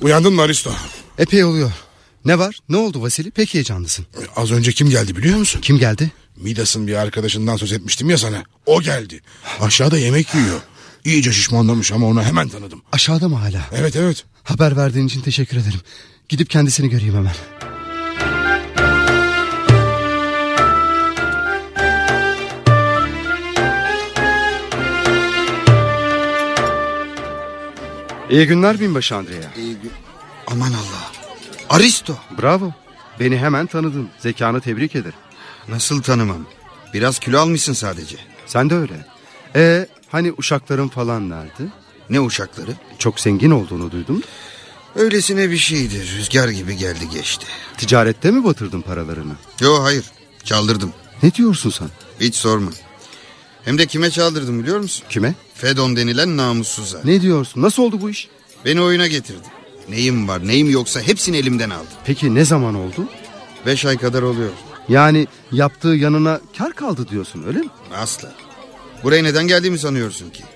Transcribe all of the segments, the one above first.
Uyandın mı Aristo? Epey oluyor. Ne var? Ne oldu Vasili? Pek heyecanlısın. Az önce kim geldi biliyor musun? Kim geldi? Midas'ın bir arkadaşından söz etmiştim ya sana. O geldi. Aşağıda yemek yiyor. İyice şişmanlamış ama onu hemen tanıdım. Aşağıda mı hala? Evet. Haber verdiğin için teşekkür ederim. Gidip kendisini göreyim hemen. İyi günler binbaşı Andrea. Aman Allah. Aristo. Bravo. Beni hemen tanıdın. Zekanı tebrik ederim. Nasıl tanımam? Biraz kilo almışsın sadece. Sen de öyle. Hani uşakların falan nerede? Ne uşakları? Çok zengin olduğunu duydum. Öylesine bir şeydi. Rüzgar gibi geldi geçti. Ticarette mi batırdın paralarını? Yo, hayır. Çaldırdım. Ne diyorsun sen? Hiç sorma. Hem de kime çaldırdım biliyor musun? Kime? Fedon denilen namussuza. Ne diyorsun? Nasıl oldu bu iş? Beni oyuna getirdi. Neyim var neyim yoksa hepsini elimden aldı. Peki ne zaman oldu? 5 ay kadar oluyor. Yani yaptığı yanına kar kaldı diyorsun, öyle mi? Asla. Buraya neden geldiğimi sanıyorsun ki?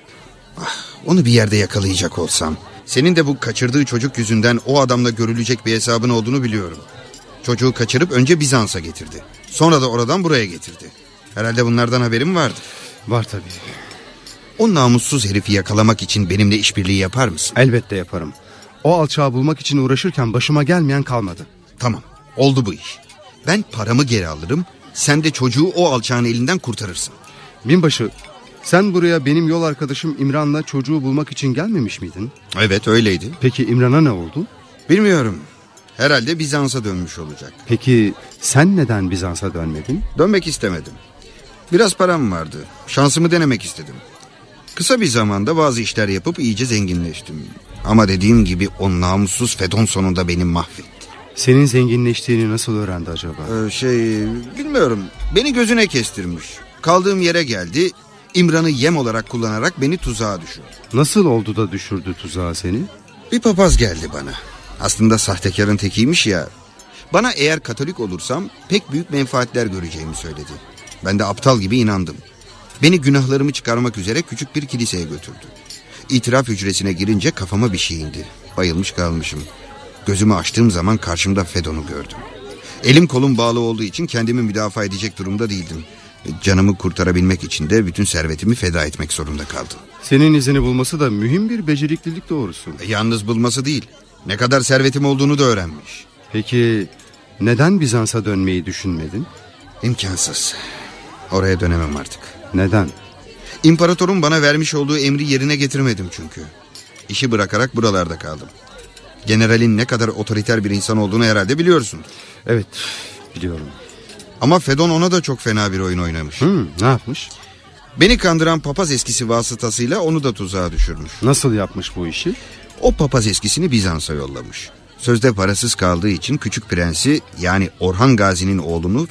Onu bir yerde yakalayacak olsam. Senin de bu kaçırdığı çocuk yüzünden o adamla görülecek bir hesabın olduğunu biliyorum. Çocuğu kaçırıp önce Bizans'a getirdi. Sonra da oradan buraya getirdi. Herhalde bunlardan haberim vardı. Var tabii. O namussuz herifi yakalamak için benimle işbirliği yapar mısın? Elbette yaparım. O alçağı bulmak için uğraşırken başıma gelmeyen kalmadı. Tamam, oldu bu iş. Ben paramı geri alırım. Sen de çocuğu o alçağın elinden kurtarırsın. Binbaşı, sen buraya benim yol arkadaşım İmran'la çocuğu bulmak için gelmemiş miydin? Evet, öyleydi. Peki İmran'a ne oldu? Bilmiyorum. Herhalde Bizans'a dönmüş olacak. Peki sen neden Bizans'a dönmedin? Dönmek istemedim. Biraz param vardı. Şansımı denemek istedim. Kısa bir zamanda bazı işler yapıp iyice zenginleştim. Ama dediğim gibi o namussuz Fedon sonunda beni mahvetti. Senin zenginleştiğini nasıl öğrendi acaba? Bilmiyorum. Beni gözüne kestirmiş. Kaldığım yere geldi. İmran'ı yem olarak kullanarak beni tuzağa düşürdü. Nasıl oldu da düşürdü tuzağa seni? Bir papaz geldi bana. Aslında sahtekarın tekiymiş ya. Bana eğer Katolik olursam pek büyük menfaatler göreceğimi söyledi. Ben de aptal gibi inandım. Beni günahlarımı çıkarmak üzere küçük bir kiliseye götürdü. İtiraf hücresine girince kafama bir şey indi. Bayılmış kalmışım. Gözümü açtığım zaman karşımda Fedon'u gördüm. Elim kolum bağlı olduğu için kendimi müdafaa edecek durumda değildim. Canımı kurtarabilmek için de bütün servetimi feda etmek zorunda kaldım. Senin izini bulması da mühim bir beceriklilik doğrusu. Yalnız bulması değil. Ne kadar servetim olduğunu da öğrenmiş. Peki neden Bizans'a dönmeyi düşünmedin? İmkansız. Oraya dönemem artık. Neden? İmparatorun bana vermiş olduğu emri yerine getirmedim çünkü. İşi bırakarak buralarda kaldım. Generalin ne kadar otoriter bir insan olduğunu herhalde biliyorsun. Evet, biliyorum. Ama Fedon ona da çok fena bir oyun oynamış. Ne yapmış? Beni kandıran papaz eskisi vasıtasıyla onu da tuzağa düşürmüş. Nasıl yapmış bu işi? O papaz eskisini Bizans'a yollamış. Sözde parasız kaldığı için Küçük Prens'i, yani Orhan Gazi'nin oğlunu